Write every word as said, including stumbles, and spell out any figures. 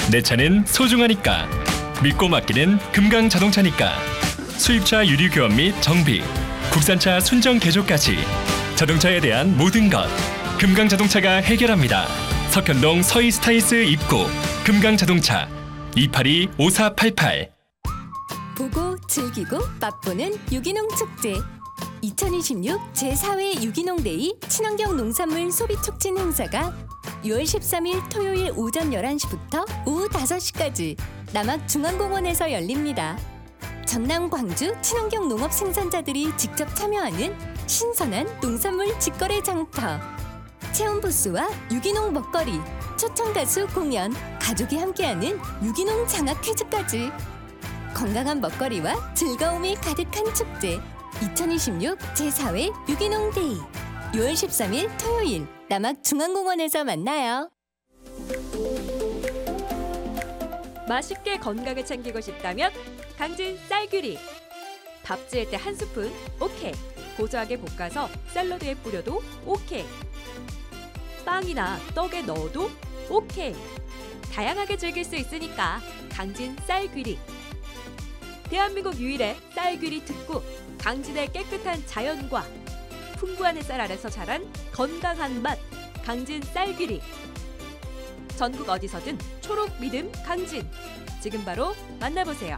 내 차는 소중하니까. 믿고 맡기는 금강자동차니까. 수입차 유류 교환 및 정비, 국산차 순정 개조까지 자동차에 대한 모든 것 금강자동차가 해결합니다. 석현동 서이스타이스 입구 금강자동차 이팔이 오사팔팔. 보고 즐기고 맛보는 유기농 축제. 이천이십육 제사 회 유기농 데이 친환경 농산물 소비 촉진 행사가 유월 십삼일 토요일 오전 열한 시부터 오후 다섯 시까지 남학중앙공원에서 열립니다. 전남, 광주 친환경 농업 생산자들이 직접 참여하는 신선한 농산물 직거래 장터, 체험 부스와 유기농 먹거리, 초청 가수 공연, 가족이 함께하는 유기농 장학 퀴즈까지 건강한 먹거리와 즐거움이 가득한 축제. 이천이십육 제사 회 유기농 데이 유월 십삼일 토요일 남학중앙공원에서 만나요. 맛있게 건강을 챙기고 싶다면 강진 쌀귀리. 밥 지을 때 한 스푼 오케이. 고소하게 볶아서 샐러드에 뿌려도 오케이. 빵이나 떡에 넣어도 오케이. 다양하게 즐길 수 있으니까 강진 쌀귀리. 대한민국 유일의 쌀귀리 특구 강진의 깨끗한 자연과 풍부한 햇살 아래서 자란 건강한 맛 강진 쌀귀리. 전국 어디서든 초록 믿음 강진. 지금 바로 만나보세요.